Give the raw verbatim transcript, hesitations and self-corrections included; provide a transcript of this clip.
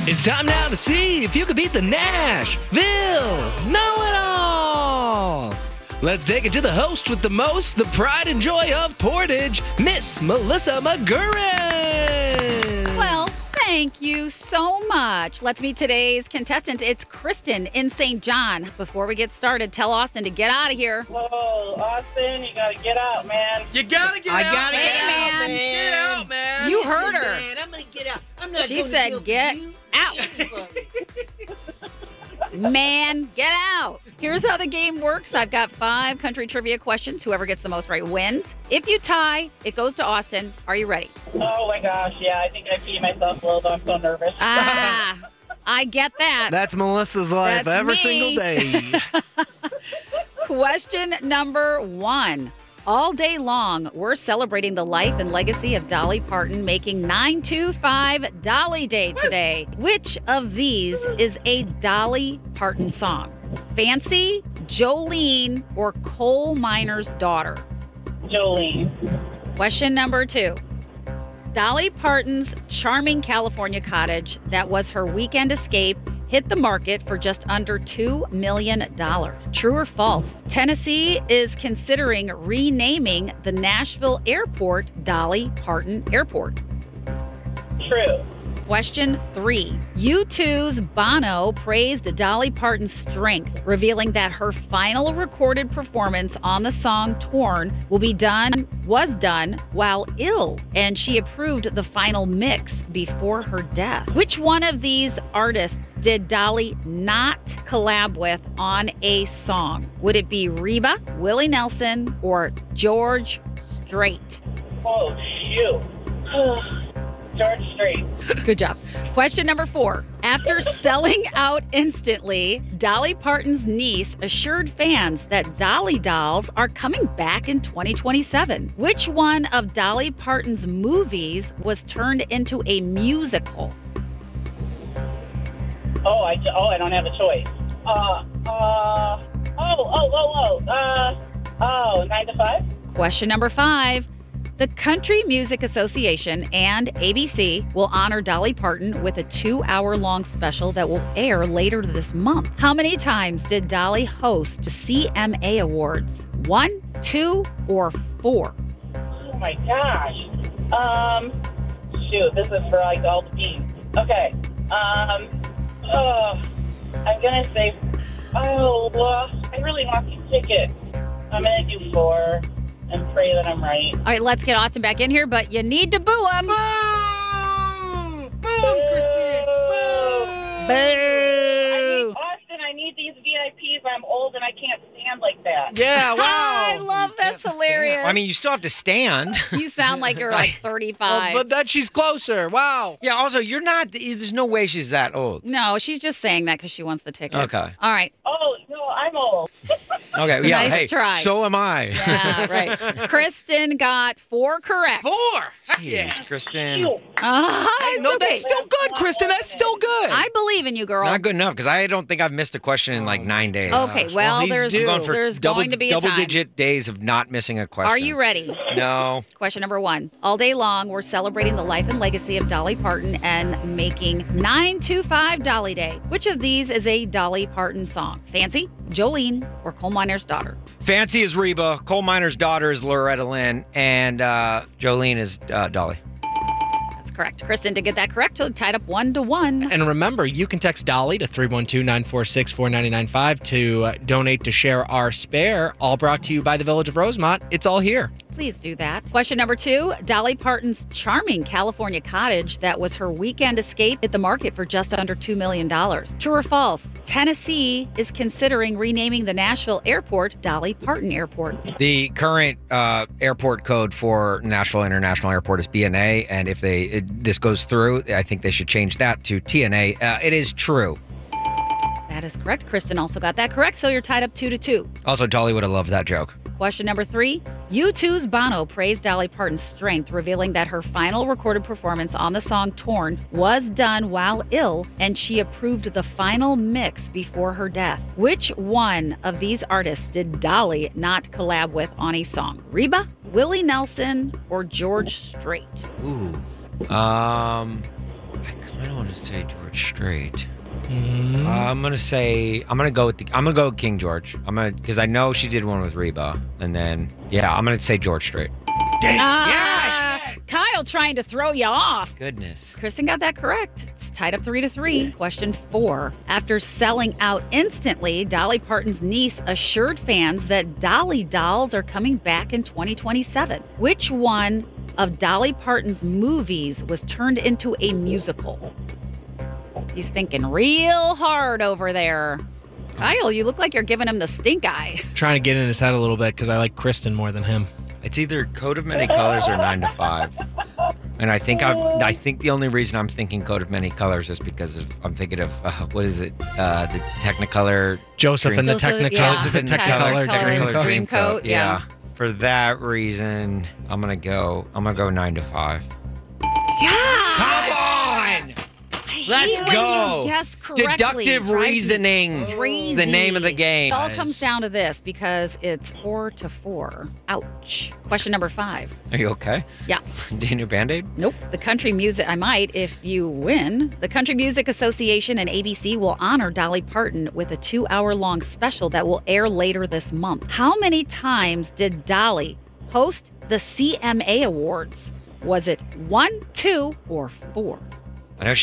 It's time now to see if you could beat the Nashville Know-It-All. Let's take it to the host with the most, the pride and joy of Portage, Miss Melissa McGurran. Well, thank you so much. Let's meet today's contestant. It's Kristen in Saint John. Before we get started, tell Austin to get out of here. Whoa, Austin, you gotta get out, man. You gotta get I out. gotta Hey, get out, man. man. Get out, man. You heard her. Man, I'm gonna get out. I'm not She gonna said, kill "Get you." out." Man, get out. Here's how the game works. I've got five country trivia questions. Whoever gets the most right wins. If you tie, it goes to Austin. Are you ready? Oh my gosh, yeah, I think I peed myself a little bit. I'm so nervous. Ah, I get that. That's Melissa's life That's every me. single day. Question number one. All day long, we're celebrating the life and legacy of Dolly Parton, making nine two five Dolly Day today. Which of these is a Dolly Parton song? Fancy, Jolene, or Coal Miner's Daughter? Jolene. Question number two. Dolly Parton's charming California cottage that was her weekend escape hit the market for just under two million dollars. True or false? Tennessee is considering renaming the Nashville airport Dolly Parton Airport. True. Question three. U two's Bono praised Dolly Parton's strength, revealing that her final recorded performance on the song Torn will be done, was done while ill, and she approved the final mix before her death. Which one of these artists did Dolly not collab with on a song? Would it be Reba, Willie Nelson, or George Strait? Oh, shoot. George Strait. Good job. Question number four. After selling out instantly, Dolly Parton's niece assured fans that Dolly Dolls are coming back in twenty twenty-seven. Which one of Dolly Parton's movies was turned into a musical? Oh, I, oh, I don't have a choice. Uh, uh, oh, oh, oh, oh, uh, oh, nine to five? Question number five. The Country Music Association and A B C will honor Dolly Parton with a two-hour-long special that will air later this month. How many times did Dolly host the C M A Awards? One, two, or four? Oh my gosh. Um, shoot, this is for like all the teams. Okay. Um, oh, I'm gonna say, oh, uh, I really want these tickets. I'm gonna do four and pray that I'm right. All right, let's get Austin back in here, but you need to boo him. Boom! Boom, Christine! Boom! Boo! Austin, I need these V I Ps. I'm old and I can't stand like that. Yeah, wow. I love that's hilarious. I mean, you still have to stand. You sound like you're like Oh, thirty-five. but that she's closer. Wow. Yeah, also, you're not, there's no way she's that old. No, she's just saying that because she wants the tickets. Okay. All right. Oh, no, I'm old. Okay, yeah, Nice hey, try. so am I. Yeah, right. Kristen got four correct. Four. Heck yeah. Jeez, Kristen. Shoot. Uh, Hey, no, okay. that's still good, Kristen. That's still good. I believe in you, girl. Not good enough, because I don't think I've missed a question in like nine days. Okay, well, Well, he's there's due. I'm going for there's double, going to be a double time. digit days of not missing a question. Are you ready? No. Question number one. All day long, we're celebrating the life and legacy of Dolly Parton and making nine two five Dolly Day. Which of these is a Dolly Parton song? Fancy, Jolene, or Coal Miner's Daughter? Fancy is Reba, Coal Miner's Daughter is Loretta Lynn, and uh, Jolene is uh, Dolly. That's correct. Kristen did get that correct, so tied up one to one. And remember, you can text Dolly to three one two, nine four six, four nine nine five to uh, donate to Share Our Spare, all brought to you by the Village of Rosemont. It's all here. Please do that. Question number two. Dolly Parton's charming California cottage that was her weekend escape hit the market for just under two million dollars. True or false? Tennessee is considering renaming the Nashville airport Dolly Parton Airport. The current uh, airport code for Nashville International Airport is B N A, and if they it, this goes through, I think they should change that to T N A. Uh, it is true. That is correct. Kristen also got that correct, so you're tied up two to two. Also, Dolly would have loved that joke. Question number three. U two's Bono praised Dolly Parton's strength, revealing that her final recorded performance on the song Torn was done while ill, and she approved the final mix before her death. Which one of these artists did Dolly not collab with on a song? Reba, Willie Nelson, or George Strait? Ooh. Um, I I don't want to say George Strait. Mm. Uh, I'm gonna say I'm gonna go with the I'm gonna go with King George. I'm gonna because I know she did one with Reba, and then yeah, I'm gonna say George Strait. Dang. Ah, Kyle trying to throw you off. Goodness. Kristen got that correct. It's tied up three to three. Question four. After selling out instantly, Dolly Parton's niece assured fans that Dolly dolls are coming back in twenty twenty-seven. Which one of Dolly Parton's movies was turned into a musical? He's thinking real hard over there. Kyle, you look like you're giving him the stink eye. Trying to get in his head a little bit because I like Kristen more than him. It's either Code of Many Colors or Nine to Five. And I think I I think the only reason I'm thinking Code of Many Colors is because of, I'm thinking of uh, what is it? Uh, the Technicolor Joseph Dream- and the Joseph, Technicolor. yeah. Joseph and Technicolor, Technicolor Dreamcoat. Dream- Dreamcoat, yeah. For that reason, I'm gonna go. I'm gonna go Nine to Five. Yeah. Come on! Let's when go. You guess correctly. Deductive Drives me reasoning. Crazy. It's the name of the game. It all comes down to this because it's four to four. Ouch. Question number five. Are you okay? Yeah. Do you need a Band-Aid? Nope. The country music, I might if you win. The Country Music Association and A B C will honor Dolly Parton with a two hour long special that will air later this month. How many times did Dolly host the C M A Awards? Was it one, two, or four?